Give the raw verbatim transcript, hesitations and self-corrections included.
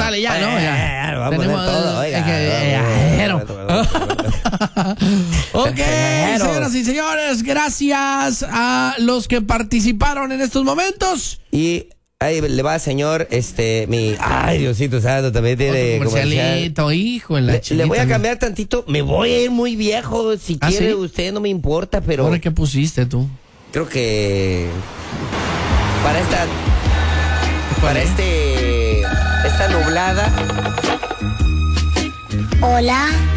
sale ya, ¿no? Ya. Eh, vamos a Tenemos hacer todo, oiga. es que- eh, ajero. Ok, Ajero. señoras y señores, gracias a los que participaron en estos momentos. Y ahí le va, señor, este, mi... Ay, Diosito santo, también tiene Otro comercial. comercialito, hijo, en la Le, le voy a chinita, cambiar tantito. Me voy a ir muy viejo. Si ¿Ah, quiere sí? usted, no me importa, pero ¿Ahora qué pusiste tú? creo que para esta... Para este... Esta nublada... Hola.